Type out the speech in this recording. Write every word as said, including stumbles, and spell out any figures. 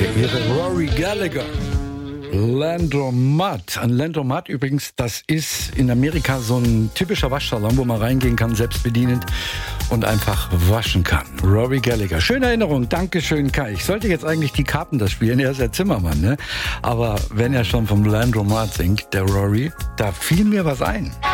der Ehre Rory Gallagher. Landromat. Ein Landromat übrigens, das ist in Amerika so ein typischer Waschsalon, wo man reingehen kann, selbstbedienend und einfach waschen kann. Rory Gallagher. Schöne Erinnerung. Dankeschön, Kai. Ich sollte jetzt eigentlich die Carpenter spielen. Er ist ja Zimmermann, ne? Aber wenn er schon vom Landromat singt, der Rory, da fiel mir was ein.